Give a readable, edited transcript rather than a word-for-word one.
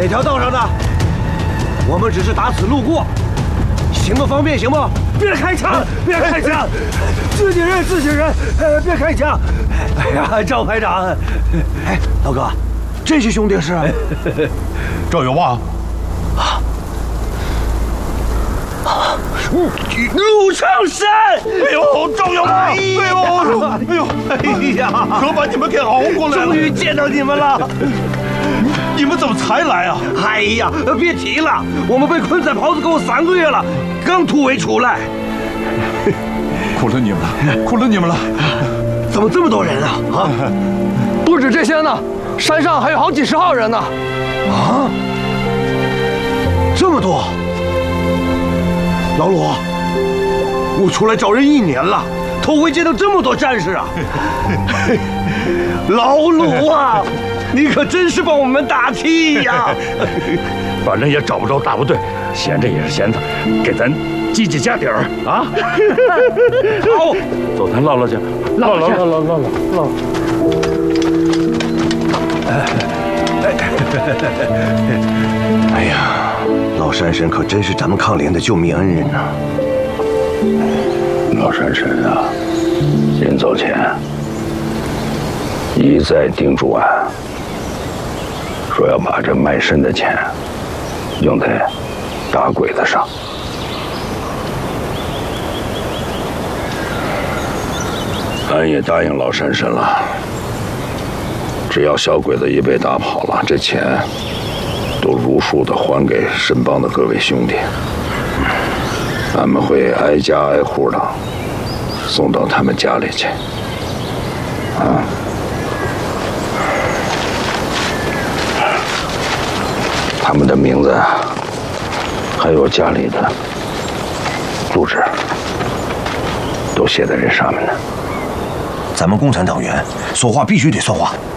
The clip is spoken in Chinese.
哪条道上的？我们只是打此路过，行动方便行不？别开枪！别开枪！自己人，自己人！别开枪！哎呀，赵排长，哎，老哥，这些兄弟是赵有旺。 陆长山！ 哎呦，赵有旺！哎呦！ 哎呀， 可把你们给熬过来了！ 终于见到你们了！ 你们怎么才来啊？ 哎呀，别提了，我们被困在袍子沟3个月了，刚突围出来。 苦了你们了，苦了你们了！ 怎么这么多人啊？啊！ 不止这些呢，山上还有好几10号人呢！ 啊！这么多！ 老鲁，我出来找人1年了，头回见到这么多战士啊！老鲁啊，你可真是帮我们打气呀！ 反正也找不着大部队，闲着也是闲着，给咱积积家底儿啊！ 好， 走，咱唠唠去，唠。 哎呀，老山神可真是咱们抗联的救命恩人呐！ 老山神啊，临走前一再叮嘱俺，说要把这卖肾的钱用在打鬼子上。俺也答应老山神了，只要小鬼子一被打跑了，这钱都如数的还给神帮的各位兄弟。俺们会挨家挨户的送到他们家里去。啊。 他们的名字，还有家里的住址，都写在这上面呢。 咱们共产党员说话必须得算话。